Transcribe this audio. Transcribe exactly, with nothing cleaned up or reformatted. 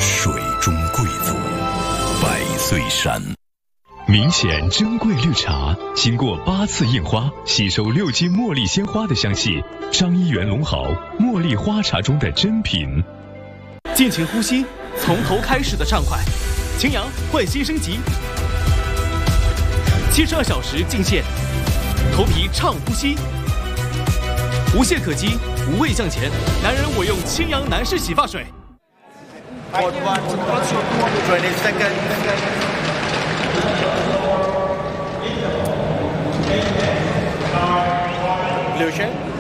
水中贵族，百岁山。 明显珍贵绿茶，经过八次印花，吸收六斤茉莉鲜花的香气。张一元龙豪茉莉花茶中的珍品。 尽情呼吸，从头开始的畅快。晴阳焕新升级，七十二小时净线，头皮畅呼吸，无懈可击，无畏向前。男人我用清扬男士洗发水。 Lucian